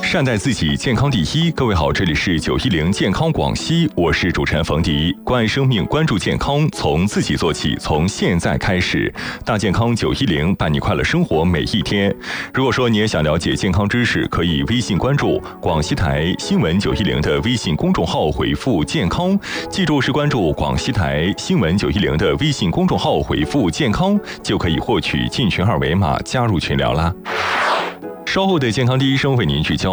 善待自己，健康第一。各位好，这里是910健康广西，我是主持人冯迪。关爱生命，关注健康，从自己做起，从现在开始。大健康910，伴你快乐生活每一天。如果说你也想了解健康知识，可以微信关注广西台新闻910的微信公众号，回复健康，记住是关注广西台新闻910的微信公众号，回复健康，就可以获取进群二维码，加入群聊啦。稍后的健康第一声为您聚焦